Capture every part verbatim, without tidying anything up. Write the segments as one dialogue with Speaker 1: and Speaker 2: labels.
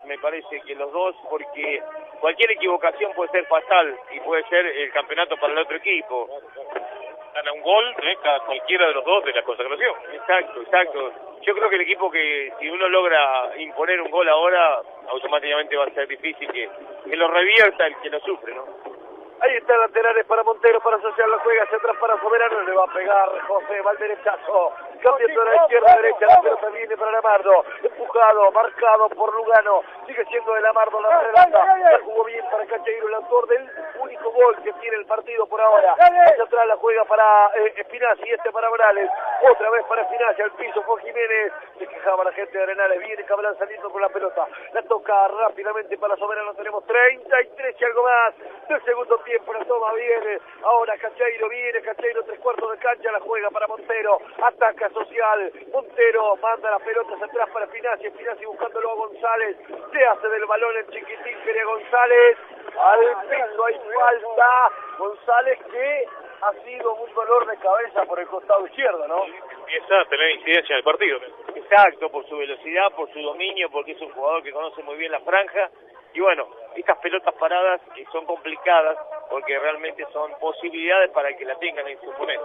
Speaker 1: me parece que los dos, porque cualquier equivocación puede ser fatal y puede ser el campeonato para el otro equipo.
Speaker 2: Gana un gol, ¿eh? Cada, cualquiera de los dos de la consagración.
Speaker 1: Exacto, exacto. Yo creo que el equipo que, si uno logra imponer un gol ahora, automáticamente va a ser difícil que, que lo revierta el que lo sufre, ¿no?
Speaker 3: Ahí están laterales para Montero, para Social, la juega hacia atrás para Soberano, le va a pegar José, va al derechazo, cambiando de la izquierda a derecha, la pelota viene para Lamardo, empujado, marcado por Lugano, sigue siendo de Lamardo la relata, la jugó bien para Cacheiro, el autor del único gol que tiene el partido por ahora, hacia atrás la juega para eh, Espinazzi y este para Morales, otra vez para Espinazzi, al piso fue Jiménez, se quejaba la gente de Arenales, viene Cabral saliendo con la pelota, la toca rápidamente para Soberano, tenemos treinta y tres y algo más del segundo tiempo. Tiempo, la toma viene, ahora Cacheiro viene, Cacheiro tres cuartos de cancha, la juega para Montero, ataca Social, Montero manda las pelotas atrás para Espinazzi, Espinazzi buscándolo a González, se hace del balón el chiquitín, quería González, al piso hay falta, González que ha sido un dolor de cabeza por el costado izquierdo, ¿no?
Speaker 2: Empieza a tener incidencia en el partido.
Speaker 1: Exacto, por su velocidad, por su dominio, porque es un jugador que conoce muy bien la franja. Y bueno, estas pelotas paradas que son complicadas porque realmente son posibilidades para que la tengan en su oponente.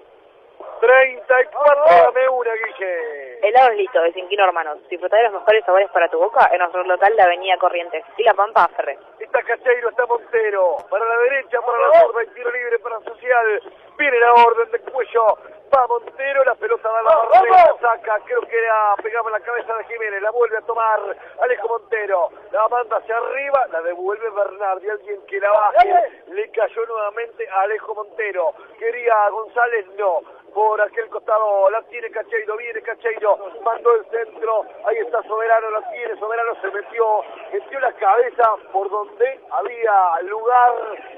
Speaker 3: treinta y cuatro, dame una, Guille.
Speaker 4: Helados Lito, de Cinquino Hermanos. Disfrutar de los mejores sabores para tu boca en nuestro local de Avenida Corrientes y La Pampa, Ferré.
Speaker 3: Está Cacheiro, está Montero. Para la derecha, para la zurda, el tiro libre para Social. Viene la orden de cuello. Va Montero, la pelota da la barrera, saca, creo que era, pegaba en la cabeza de Jiménez, la vuelve a tomar Alejo Montero, la manda hacia arriba, la devuelve Bernardi, alguien que la baje, le cayó nuevamente a Alejo Montero, quería a González, no, por aquel costado la tiene Cacheiro, viene Cacheiro, mandó el centro, ahí está Soberano, la tiene, Soberano se metió, metió la cabeza por donde había lugar,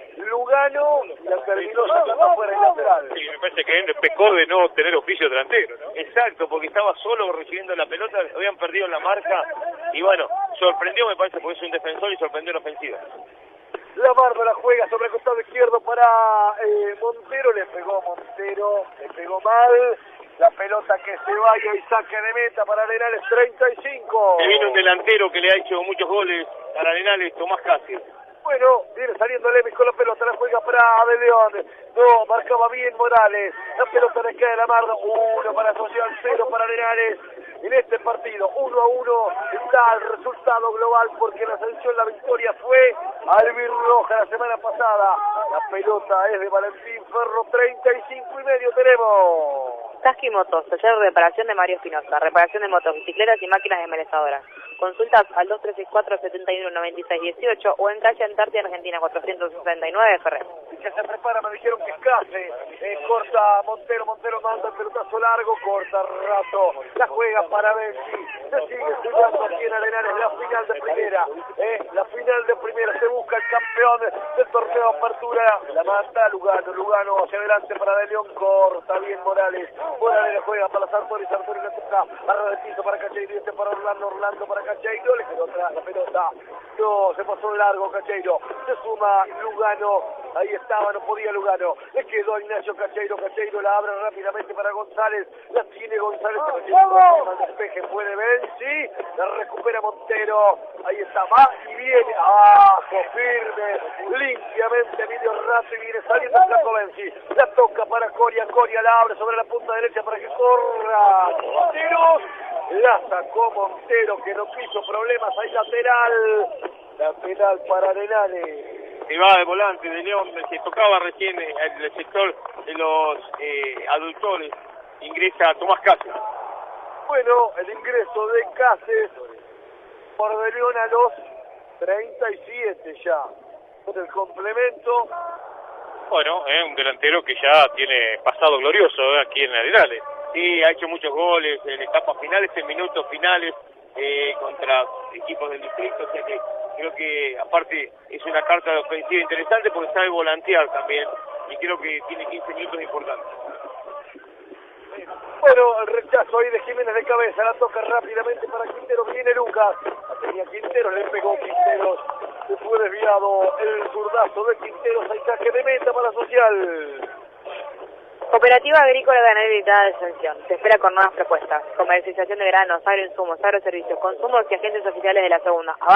Speaker 3: Lugano, la terminó sacando fuera el lateral.
Speaker 2: Sí, me parece que él pecó de no tener oficio delantero, ¿no?
Speaker 1: Exacto, porque estaba solo recibiendo la pelota, habían perdido la marca y bueno, sorprendió me parece porque es un defensor y sorprendió en ofensiva.
Speaker 3: Lamardo la juega sobre el costado izquierdo para eh, Montero, le pegó Montero, le pegó mal, la pelota que se vaya y saque de meta para Arenales, treinta y cinco.
Speaker 1: Y viene un delantero que le ha hecho muchos goles a Arenales, Tomás Cáceres.
Speaker 3: Bueno, viene saliendo Lemis con la pelota, la juega para De León, no, marcaba bien Morales, la pelota le queda de Lamardo, uno para Social, cero para Arenales, en este partido, uno a uno, está el resultado global porque la sanción, la victoria fue albirroja la semana pasada, la pelota es de Valentín Ferro, treinta y cinco y medio tenemos.
Speaker 4: Tasky Motos, taller de reparación de Mario Espinosa, reparación de motos, bicicletas y máquinas desmerezadoras. Consultas al dos tres seis cuatro, siete uno, nueve seis uno ocho o en calle Antártida Argentina cuatrocientos sesenta y nueve, Ferrer.
Speaker 3: Y que se prepara, me dijeron que escase, eh, corta Montero, Montero manda el pelotazo largo, corta rato, la juega para Benzi, se sigue jugando aquí en Arenales, la final de primera, eh, la final de primera, se busca el campeón del torneo de apertura, la mata Lugano, Lugano hacia adelante para De León, corta bien Morales, Morales la juega para Sartori, Sartori la toca, barra de piso para Cacheiro, y este para Orlando, Orlando para Cacheiro, le quedó atrás la pelota, no, se pasó largo Cacheiro, se suma Lugano, ahí estaba, no podía Lugano, le quedó a Ignacio Cacheiro, Cacheiro la abre rápidamente para González, la tiene González, el despeje puede ver, sí, la recupera Montero, ahí está, va y viene, abajo, firme, limpiamente, medio rato y viene saliendo el Flaco Benzi, la toca para Coria, Coria la abre sobre la punta derecha para que corra, Montero, la sacó Montero que no quiso problemas, ahí lateral, lateral para Arenales.
Speaker 1: Se va de volante de León, se tocaba recién en el sector de los eh, adultores, ingresa Tomás Cáceres.
Speaker 3: Bueno, el ingreso de Cáceres por De León a los treinta y siete ya, con el complemento.
Speaker 2: Bueno, eh, un delantero que ya tiene pasado glorioso eh, aquí en Arenales.
Speaker 1: Sí, ha hecho muchos goles en etapas finales, en minutos finales, eh, contra equipos del distrito, o sea que creo que aparte es una carta de ofensiva interesante porque sabe volantear también y creo que tiene quince minutos importantes.
Speaker 3: Bueno, el rechazo ahí de Jiménez de cabeza, la toca rápidamente para Quinteros, viene Lucas, la tenía Quinteros, le pegó Quinteros, se fue desviado el zurdazo de Quinteros, hay saque de meta para Social.
Speaker 4: Cooperativa Agrícola Ganadera Limitada de Ascensión. Se espera con nuevas propuestas. Comercialización de granos, agroinsumos, agroservicios, consumos y agentes oficiales de la segunda.